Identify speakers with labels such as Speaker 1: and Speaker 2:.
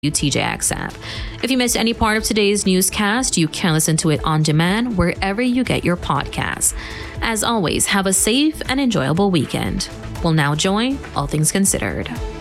Speaker 1: WTJX app. If you missed any part of today's newscast, you can listen to it on demand wherever you get your podcasts. As always, have a safe and enjoyable weekend. We'll now join All Things Considered.